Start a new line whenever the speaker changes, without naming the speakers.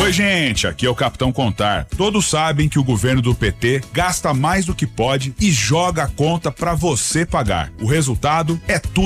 Oi, gente, aqui é o Capitão Contar. Todos sabem que o governo do PT gasta mais do que pode e joga a conta pra você pagar. O resultado é tudo